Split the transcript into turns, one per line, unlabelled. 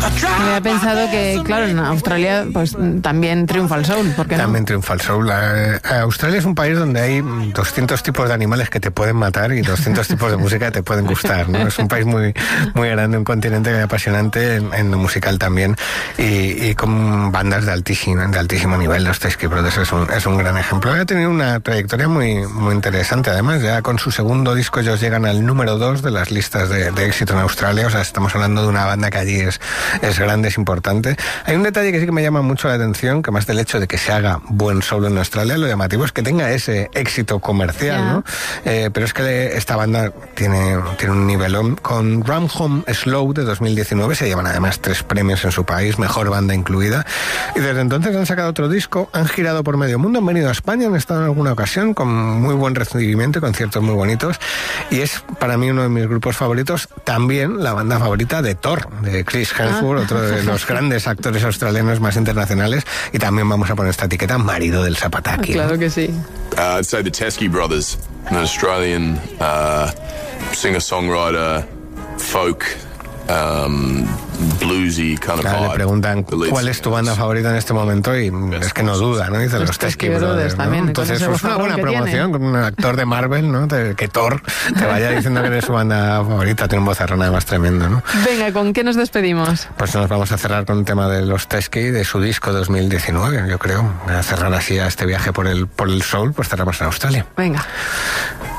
Había pensado que, claro, en Australia pues también triunfa el soul, ¿por qué no?
También triunfa el soul. Australia es un país donde hay 200 tipos de animales que te pueden matar y 200 tipos de música que te pueden gustar, ¿no? Es un país muy, muy grande, un continente muy apasionante en lo musical también, y con bandas de altísimo nivel. Los Teskey Brothers es un gran ejemplo. Ha tenido una trayectoria muy, muy interesante. Además, ya con su segundo disco ellos llegan al número 2 de las listas de éxito en Australia. O sea, estamos hablando de una banda que allí es grande, es importante. Hay un detalle que sí que me llama mucho la atención, que más del hecho de que se haga buen soul en Australia, lo llamativo es que tenga ese éxito comercial, ¿no? Pero es que esta banda tiene un nivelón. Con Run Home Slow de 2019 se llevan además 3 premios en su país, mejor banda incluida, y desde entonces han sacado otro disco, han girado por medio mundo, han venido a España, han estado en alguna ocasión con muy buen recibimiento, conciertos muy bonitos, y es para mí uno de mis grupos favoritos, también la banda favorita de Thor, de Chris Hemsworth, otro de los grandes actores australianos más internacionales, y también vamos a poner esta etiqueta, marido del Zapataki.
Claro que sí.
I'd say the Teskey Brothers, an Australian singer-songwriter, folk, bluesy kind of vibe.
Le preguntan cuál es tu banda favorita en este momento y es que no duda, ¿no? Dice los Teskey Brothers, ¿no?
también.
Entonces es una buena promoción con un actor de Marvel, ¿no? Que Thor te vaya diciendo que eres su banda favorita. Tiene un vozarrón además tremendo, ¿no?
Venga, ¿con qué nos despedimos?
Pues nos vamos a cerrar con un tema de los Teskey, de su disco 2019, yo creo. A cerrar así a este viaje por el soul, pues cerramos en Australia.
Venga.